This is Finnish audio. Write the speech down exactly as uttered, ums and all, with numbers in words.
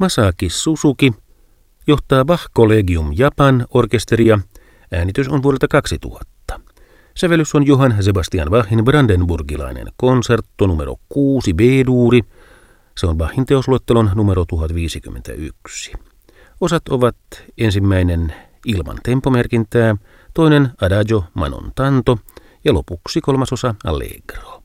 Masaki Suzuki johtaa Bach Collegium Japan orkesteria. Äänitys on vuodelta kaksituhatta. Sävellys on Johann Sebastian Bachin brandenburgilainen konsertto numero kuusi B-duuri. Se on Bachin teosluettelon numero tuhat viisikymmentäyksi. Osat ovat ensimmäinen ilman tempomerkintää, toinen adagio manon tanto ja lopuksi kolmasosa allegro.